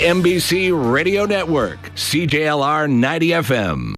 CMBC Radio Network, CJLR 90 FM.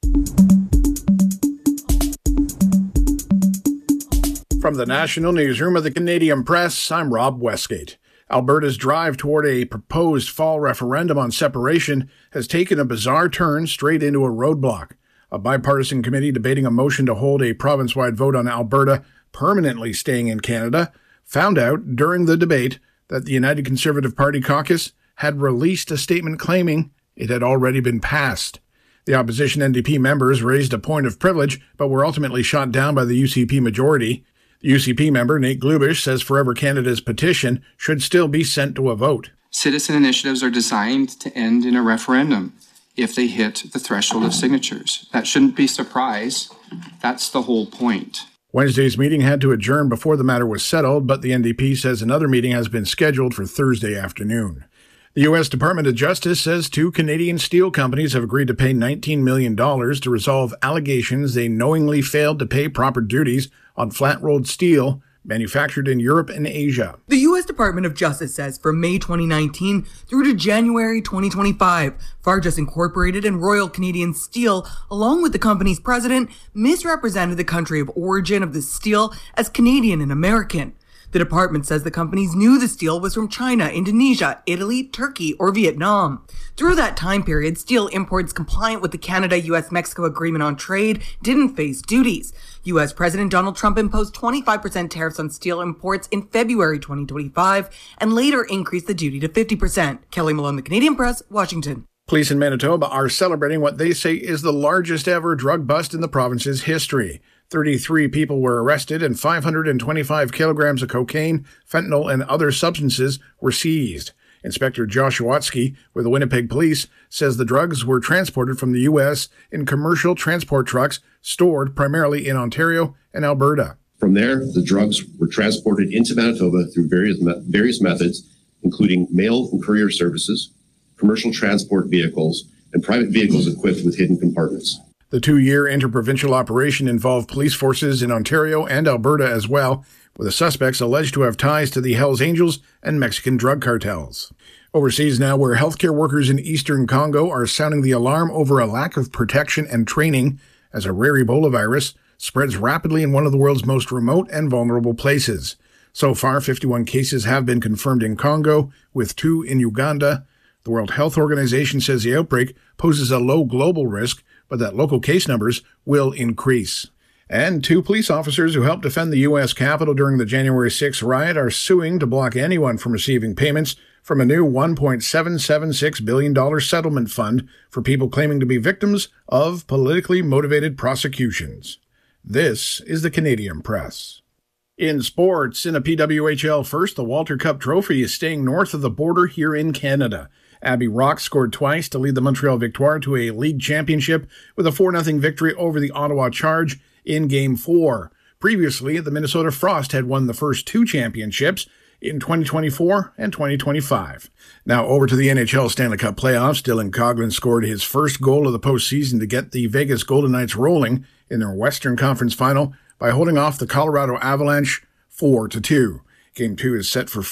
From the National Newsroom of the Canadian Press, I'm Rob Westgate. Alberta's drive toward a proposed fall referendum on separation has taken a bizarre turn straight into a roadblock. A bipartisan committee debating a motion to hold a province-wide vote on Alberta permanently staying in Canada found out during the debate that the United Conservative Party caucus had released a statement claiming it had already been passed. The opposition NDP members raised a point of privilege, but were ultimately shot down by the UCP majority. The UCP member, Nate Glubish, says Forever Canada's petition should still be sent to a vote. Citizen initiatives are designed to end in a referendum if they hit the threshold of signatures. That shouldn't be a surprise. That's the whole point. Wednesday's meeting had to adjourn before the matter was settled, but the NDP says another meeting has been scheduled for Thursday afternoon. The U.S. Department of Justice says 2 Canadian steel companies have agreed to pay $19 million to resolve allegations they knowingly failed to pay proper duties on flat-rolled steel manufactured in Europe and Asia. The U.S. Department of Justice says from May 2019 through to January 2025, Fargus Incorporated and Royal Canadian Steel, along with the company's president, misrepresented the country of origin of the steel as Canadian and American. The department says the companies knew the steel was from China, Indonesia, Italy, Turkey, or Vietnam. Through that time period, steel imports compliant with the Canada-US-Mexico Agreement on Trade didn't face duties. U.S. President Donald Trump imposed 25% tariffs on steel imports in February 2025 and later increased the duty to 50%. Kelly Malone, The Canadian Press, Washington. Police in Manitoba are celebrating what they say is the largest ever drug bust in the province's history. 33 people were arrested and 525 kilograms of cocaine, fentanyl, and other substances were seized. Inspector Josh Watsky with the Winnipeg Police says the drugs were transported from the U.S. in commercial transport trucks stored primarily in Ontario and Alberta. From there, the drugs were transported into Manitoba through various methods, including mail and courier services, commercial transport vehicles, and private vehicles equipped with hidden compartments. The 2-year interprovincial operation involved police forces in Ontario and Alberta as well, with the suspects alleged to have ties to the Hells Angels and Mexican drug cartels. Overseas now, where healthcare workers in eastern Congo are sounding the alarm over a lack of protection and training as a rare Ebola virus spreads rapidly in one of the world's most remote and vulnerable places. So far, 51 cases have been confirmed in Congo, with 2 in Uganda. The World Health Organization says the outbreak poses a low global risk, but that local case numbers will increase. And 2 police officers who helped defend the U.S. Capitol during the January 6th riot are suing to block anyone from receiving payments from a new $1.776 billion settlement fund for people claiming to be victims of politically motivated prosecutions. This is the Canadian Press. In sports, in a PWHL first, the Walter Cup Trophy is staying north of the border here in Canada. Abby Rock scored twice to lead the Montreal Victoire to a league championship with a 4-0 victory over the Ottawa Charge in Game 4. Previously, the Minnesota Frost had won the first 2 championships in 2024 and 2025. Now over to the NHL Stanley Cup playoffs. Dylan Coghlan scored his first goal of the postseason to get the Vegas Golden Knights rolling in their Western Conference final by holding off the Colorado Avalanche 4-2. Game 2 is set for